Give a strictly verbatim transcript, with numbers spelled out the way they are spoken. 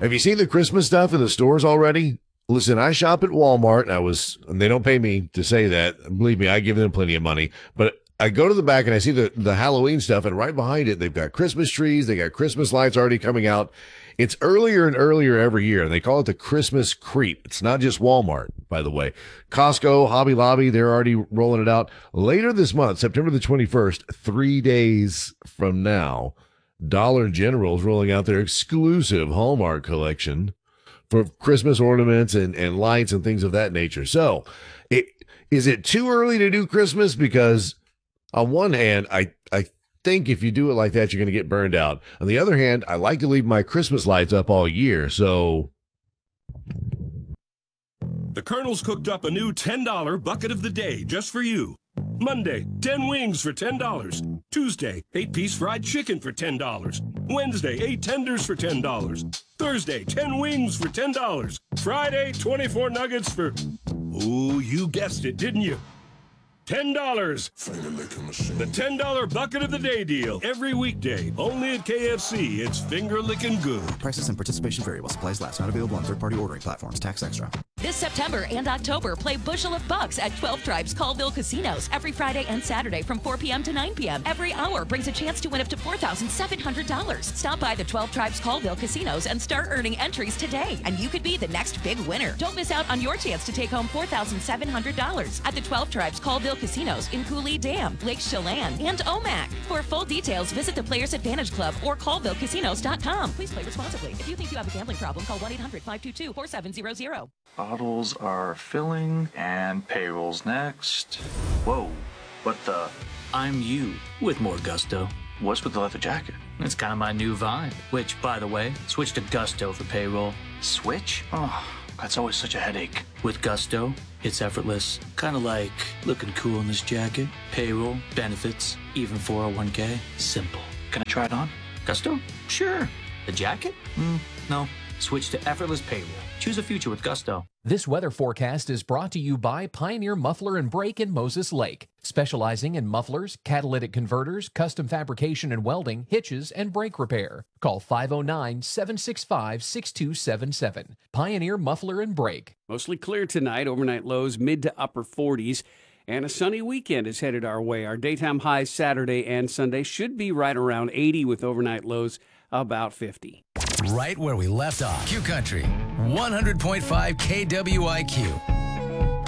Have you seen the Christmas stuff in the stores already? Listen, I shop at Walmart, and I was, and they don't pay me to say that. Believe me, I give them plenty of money. But I go to the back and I see the, the Halloween stuff, and right behind it, they've got Christmas trees. They got Christmas lights already coming out. It's earlier and earlier every year, and they call it the Christmas creep. It's not just Walmart, by the way. Costco, Hobby Lobby, they're already rolling it out. Later this month, September the twenty-first, three days from now, Dollar General is rolling out their exclusive Hallmark collection for Christmas ornaments and, and lights and things of that nature. So, it, is it too early to do Christmas? Because on one hand, I, I think if you do it like that, you're going to get burned out. On the other hand, I like to leave my Christmas lights up all year, so... The Colonel's cooked up a new ten dollar bucket of the day just for you. Monday, ten wings for ten dollars. Tuesday, eight-piece fried chicken for ten dollars. Wednesday, eight tenders for ten dollars. Thursday, ten wings for ten dollars. Friday, twenty-four nuggets for... Ooh, you guessed it, didn't you? ten dollars. The ten dollar bucket of the day deal. Every weekday. Only at K F C. It's finger-licking good. Prices and participation vary while supplies last. Not available on third-party ordering platforms. Tax extra. This September and October, play Bushel of Bucks at twelve Tribes Caldwell Casinos every Friday and Saturday from four p.m. to nine p.m. Every hour brings a chance to win up to four thousand seven hundred dollars. Stop by the twelve Tribes Caldwell Casinos and start earning entries today, and you could be the next big winner. Don't miss out on your chance to take home four thousand seven hundred dollars at the twelve Tribes Caldwell Casinos in Cooley Dam, Lake Chelan, and Omak. For full details, visit the Players Advantage Club or Caldwell Casinos dot com. Please play responsibly. If you think you have a gambling problem, call one eight hundred five two two four seven zero zero. Bottles are filling and payroll's next. Whoa, what the? I'm you with more gusto. What's with the leather jacket? It's kind of my new vibe. Which, by the way, switch to Gusto for payroll. Switch? Oh, that's always such a headache. With Gusto, it's effortless. Kind of like looking cool in this jacket. Payroll, benefits, even four oh one k. Simple. Can I try it on? Gusto? Sure. The jacket? Mm, no. Switch to effortless payroll. Choose a future with Gusto. This weather forecast is brought to you by Pioneer Muffler and Brake in Moses Lake, specializing in mufflers, catalytic converters, custom fabrication and welding, hitches, and brake repair. Call five oh nine, seven six five, six two seven seven. Pioneer Muffler and Brake. Mostly clear tonight, overnight lows mid to upper forties, and a sunny weekend is headed our way. Our daytime highs Saturday and Sunday should be right around eighty with overnight lows about fifty. Right where we left off. Q Country, one hundred point five K W I Q.